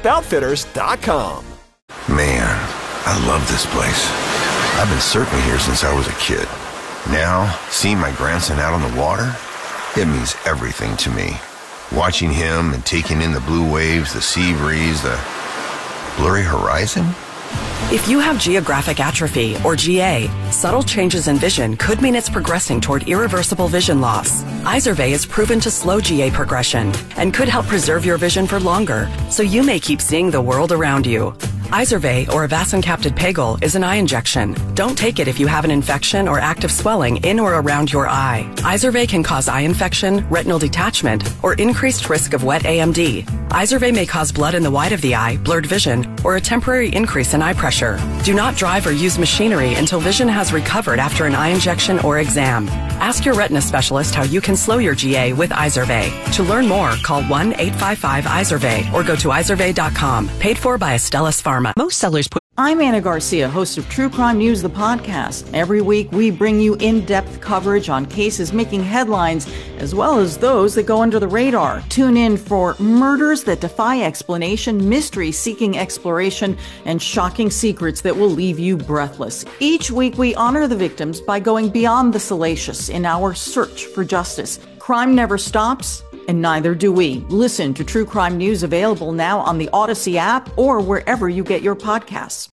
ShipOutfitters.com. Man, I love this place. I've been surfing here since I was a kid. Now, seeing my grandson out on the water, it means everything to me. Watching him and taking in the blue waves, the sea breeze, the blurry horizon. If you have geographic atrophy, or GA, subtle changes in vision could mean it's progressing toward irreversible vision loss. Izervay is proven to slow GA progression and could help preserve your vision for longer, so you may keep seeing the world around you. Izervay, or avacincaptad pegol, is an eye injection. Don't take it if you have an infection or active swelling in or around your eye. Izervay can cause eye infection, retinal detachment, or increased risk of wet AMD. Izervay may cause blood in the white of the eye, blurred vision, or a temporary increase in eye pressure. Do not drive or use machinery until vision has recovered after an eye injection or exam. Ask your retina specialist how you can slow your GA with Izervay. To learn more, call 1-855-IZERVAY or go to izervay.com. Paid for by Astellas Pharma. Most sellers put... I'm Anna Garcia, host of True Crime News, the podcast. Every week, we bring you in-depth coverage on cases making headlines, as well as those that go under the radar. Tune in for murders that defy explanation, mysteries seeking exploration, and shocking secrets that will leave you breathless. Each week, we honor the victims by going beyond the salacious in our search for justice. Crime never stops, and neither do we. Listen to True Crime News, available now on the Odyssey app or wherever you get your podcasts.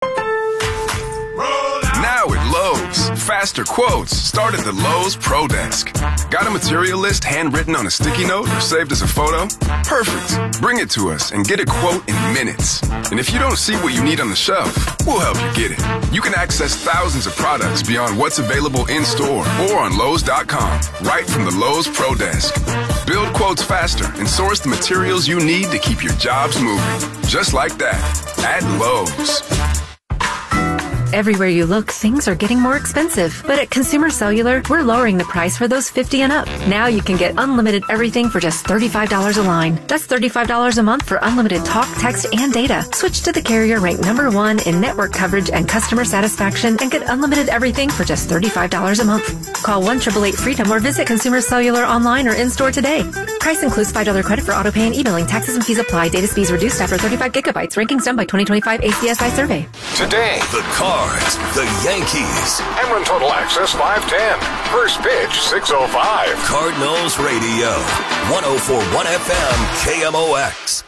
Now at Lowe's, faster quotes start at the Lowe's Pro Desk. Got a material list handwritten on a sticky note or saved as a photo? Perfect. Bring it to us and get a quote in minutes. And if you don't see what you need on the shelf, we'll help you get it. You can access thousands of products beyond what's available in-store or on Lowe's.com, right from the Lowe's Pro Desk. Build quotes faster and source the materials you need to keep your jobs moving. Just like that, at Lowe's. Everywhere you look, things are getting more expensive. But at Consumer Cellular, we're lowering the price for those 50 and up. Now you can get unlimited everything for just $35 a line. That's $35 a month for unlimited talk, text, and data. Switch to the carrier ranked #1 in network coverage and customer satisfaction and get unlimited everything for just $35 a month. Call 1-888-FREEDOM or visit Consumer Cellular online or in-store today. Price includes $5 credit for auto pay and e-billing. Taxes and fees apply. Data speeds reduced after 35 gigabytes. Rankings done by 2025 ACSI survey. Today, the Cards, the Yankees. Ameren Total Access 510. First pitch 6:05. Cardinals Radio. 104.1 FM KMOX.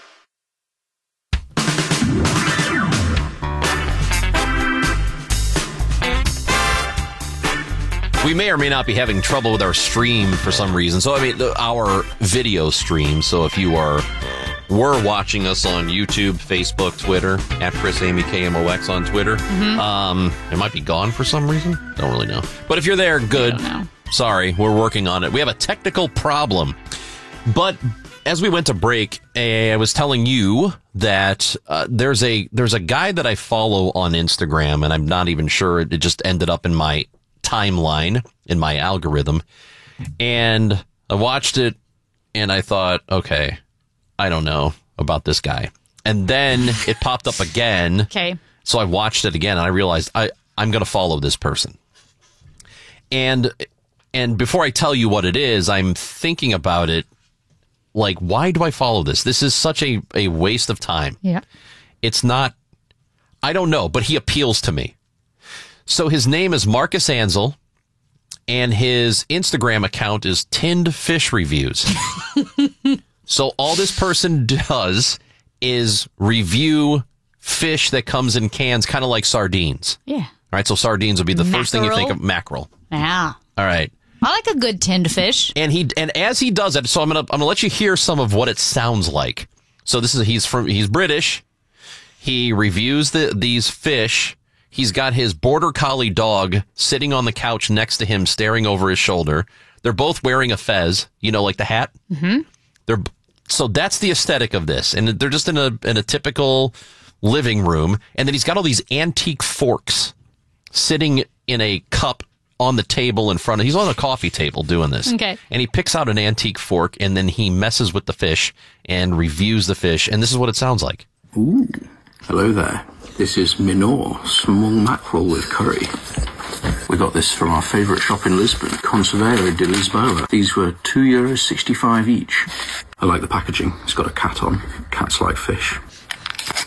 We may or may not be having trouble with our stream for some reason. So, our video stream. So if you were watching us on YouTube, Facebook, Twitter, at Chris Amy KMOX on Twitter, it might be gone for some reason. Don't really know. But if you're there, good. Sorry, we're working on it. We have a technical problem. But as we went to break, I was telling you that there's a guy that I follow on Instagram, and I'm not even sure. It just ended up in my timeline, in my algorithm. And I watched it, and I thought, okay, I don't know about this guy. And then it popped up again. Okay. So I watched it again, and I realized I'm going to follow this person. And before I tell you what it is, I'm thinking about it. Like, why do I follow this? This is such a waste of time. Yeah. It's not, I don't know, but he appeals to me. So his name is Marcus Ansel, and his Instagram account is Tinned Fish Reviews. So all this person does is review fish that comes in cans, kind of like sardines. Yeah. All right, so sardines would be the first thing you think of. Mackerel. Yeah. All right. I like a good tinned fish. And as he does it, so I'm gonna let you hear some of what it sounds like. So he's British. He reviews these fish. He's got his border collie dog sitting on the couch next to him, staring over his shoulder. They're both wearing a fez, like the hat. Mm-hmm. So that's the aesthetic of this, and they're just in a typical living room. And then he's got all these antique forks sitting in a cup on the table in front of. He's on a coffee table doing this. Okay. And he picks out an antique fork, and then he messes with the fish and reviews the fish. And this is what it sounds like. Ooh, hello there. This is Minor, small mackerel with curry. We got this from our favourite shop in Lisbon, Conserveiro de Lisboa. These were €2.65 each. I like the packaging. It's got a cat on. Cats like fish.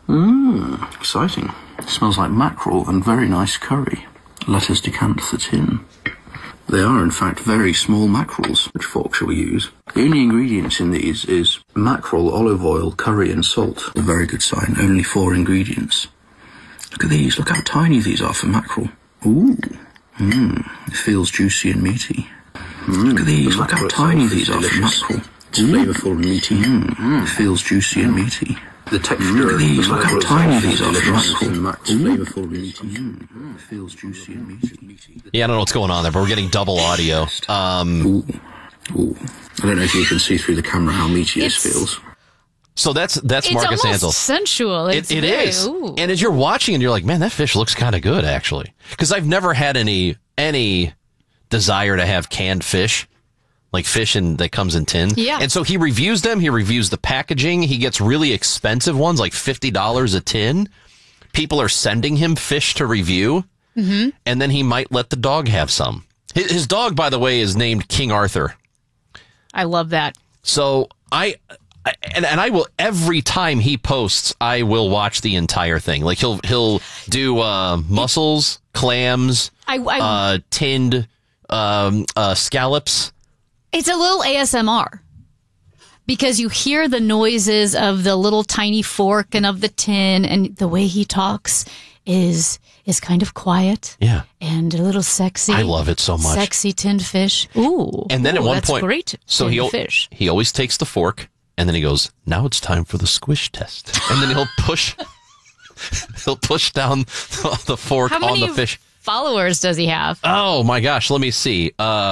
Exciting. Smells like mackerel and very nice curry. Let us decant the tin. They are, in fact, very small mackerels. Which fork shall we use? The only ingredients in these is mackerel, olive oil, curry and salt. A very good sign. Only 4 ingredients. Look at these. Look how tiny these are for mackerel. Ooh. It feels juicy and meaty. Look at these. Look how tiny these are for mackerel. It's flavourful and meaty. It feels juicy and meaty. The texture. Look at these. Look how tiny these are for mackerel. It's flavourful and meaty. It feels juicy and meaty. Yeah, I don't know what's going on there, but we're getting double audio. Ooh. I don't know if you can see through the camera how meaty this feels. So that's Marcus Ansel. It's sensual. It is. Ooh. And as you're watching and you're like, man, that fish looks kind of good, actually. Because I've never had any desire to have canned fish, like fish that comes in tin. Yeah. And so he reviews them. He reviews the packaging. He gets really expensive ones, like $50 a tin. People are sending him fish to review. Mm-hmm. And then he might let the dog have some. His dog, by the way, is named King Arthur. I love that. So I will, every time he posts, I will watch the entire thing. Like he'll do mussels, clams, tinned scallops. It's a little ASMR because you hear the noises of the little tiny fork and of the tin, and the way he talks is kind of quiet. Yeah. And a little sexy. I love it so much. Sexy tinned fish. Ooh. And then at one point, great. So fish. He always takes the fork. And then he goes, now it's time for the squish test. And then he'll push down the fork on the fish. Followers does he have? Oh my gosh, let me see.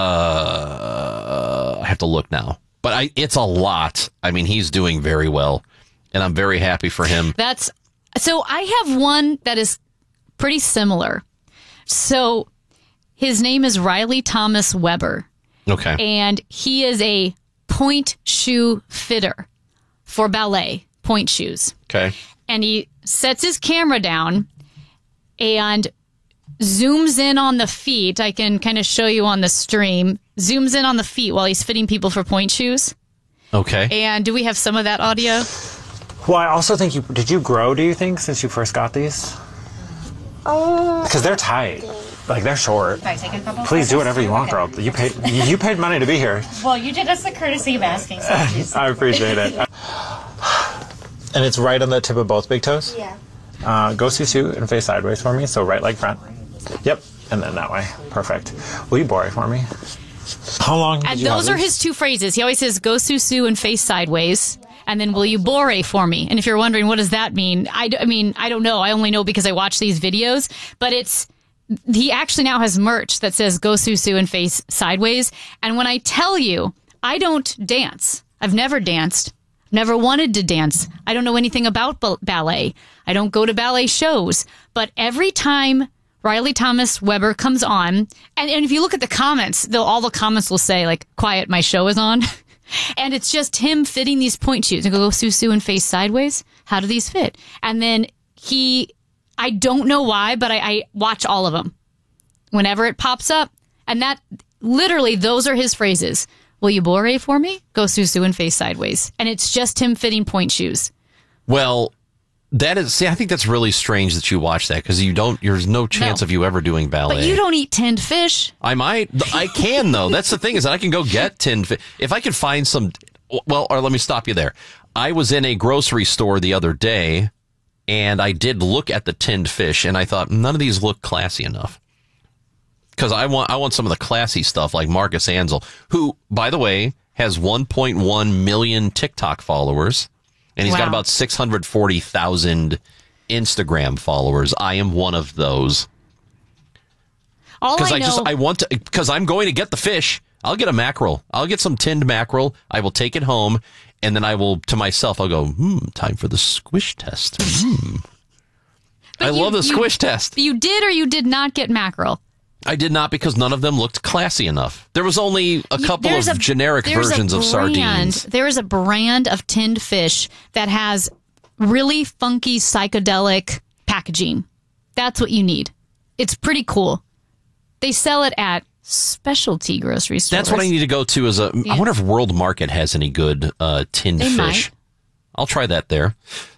I have to look now. But it's a lot. I mean, he's doing very well. And I'm very happy for him. So I have one that is pretty similar. So his name is Riley Thomas Weber. Okay. And he is a point shoe fitter for ballet point shoes. Okay. And he sets his camera down and zooms in on the feet. I can kind of show you on the stream. Zooms in on the feet while he's fitting people for point shoes. Okay. And do we have some of that audio? Well, I also think did you grow, do you think, since you first got these? Because they're tight. Like, they're short. Can I take a couple? Please do whatever you want, girl. You paid money to be here. Well, you did us the courtesy of asking. So I appreciate it. And it's right on the tip of both big toes? Yeah. Go susu and face sideways for me. So right leg front. Yep. And then that way. Perfect. Will you bore for me? How long did you those have are his two phrases. He always says, go susu and face sideways. And then, will you bore for me? And if you're wondering, what does that mean? I don't know. I only know because I watch these videos. But he actually now has merch that says go susu and face sideways. And when I tell you, I don't dance. I've never danced. Never wanted to dance. I don't know anything about ballet. I don't go to ballet shows. But every time Riley Thomas Weber comes on, and if you look at the comments, all the comments will say, like, quiet, my show is on. And it's just him fitting these point shoes. And go susu and face sideways. How do these fit? And then I don't know why, but I watch all of them whenever it pops up. And literally, those are his phrases. Will you bore for me? Go susu and face sideways. And it's just him fitting point shoes. Well, I think that's really strange that you watch that because there's no chance of you ever doing ballet. But you don't eat tinned fish. I might. I can, though. That's the thing is that I can go get tinned fish. If I could find some, or let me stop you there. I was in a grocery store the other day and I did look at the tinned fish and I thought none of these look classy enough. Because I want some of the classy stuff like Marcus Ansel, who, by the way, has 1.1 million TikTok followers. And he's got about 640,000 Instagram followers. I am one of those. Because I'm going to get the fish. I'll get a mackerel. I'll get some tinned mackerel. I will take it home. And then I will, to myself, I'll go, time for the squish test. I love the squish test. You did or you did not get mackerel? I did not because none of them looked classy enough. There was only a couple of generic versions of sardines. There is a brand of tinned fish that has really funky psychedelic packaging. That's what you need. It's pretty cool. They sell it at specialty grocery stores. That's what I need to go to. I wonder if World Market has any good tinned fish. Might. I'll try that there.